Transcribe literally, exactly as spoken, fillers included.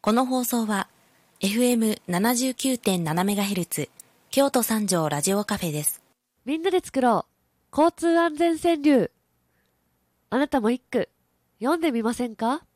この放送は エフエムななじゅうきゅうてんななメガヘルツ 京都三条ラジオカフェです。 みんなで作ろう交通安全川柳。あなたも一句読んでみませんか？